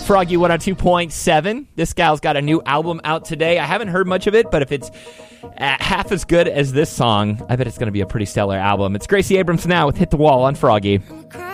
Froggy 102.7. This gal's got a new album out today. I haven't heard much of it, but if it's half as good as this song, I bet it's going to be a pretty stellar album. It's Gracie Abrams now with Hit the Wall on Froggy.